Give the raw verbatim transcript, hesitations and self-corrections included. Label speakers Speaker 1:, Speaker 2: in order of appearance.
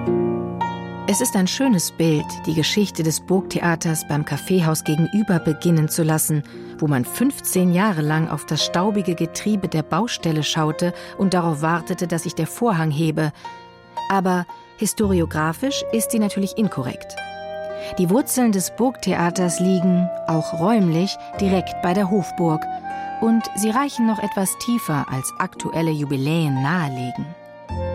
Speaker 1: Es ist ein schönes Bild, die Geschichte des Burgtheaters beim Kaffeehaus gegenüber beginnen zu lassen, wo man fünfzehn Jahre lang auf das staubige Getriebe der Baustelle schaute und darauf wartete, dass sich der Vorhang hebe. Aber historiografisch ist sie natürlich inkorrekt. Die Wurzeln des Burgtheaters liegen, auch räumlich, direkt bei der Hofburg. Und sie reichen noch etwas tiefer, als aktuelle Jubiläen nahelegen.